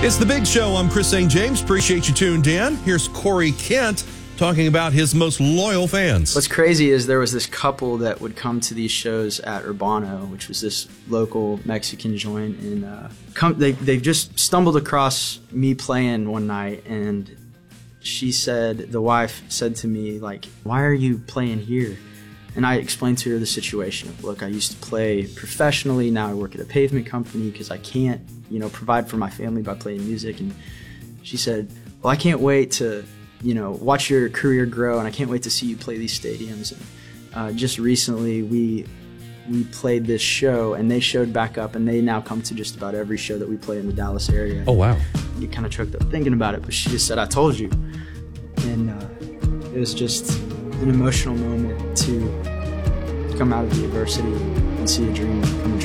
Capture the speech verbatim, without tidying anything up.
It's The Big Show. I'm Chris Saint James. Appreciate you tuned in. Here's Corey Kent talking about his most loyal fans. What's crazy is there was this couple that would come to these shows at Urbano, which was this local Mexican joint, and uh, come, they they just stumbled across me playing one night, and she said, the wife said to me, like, "Why are you playing here?" And I explained to her the situation of, look, I used to play professionally. Now I work at a pavement company because I can't, you know, provide for my family by playing music. And she said, well, I can't wait to, you know, watch your career grow, and I can't wait to see you play these stadiums. And uh, just recently we we played this show, and they showed back up, and they now come to just about every show that we play in the Dallas area. Oh, wow. You kind of choked up thinking about it, but she just said, I told you. And uh, it was just an emotional moment to come out of the adversity and see a dream come true.